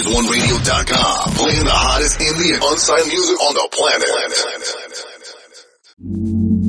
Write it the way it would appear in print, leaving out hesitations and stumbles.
WorldOneradio.com. Playing the hottest indie and unsigned music on the planet.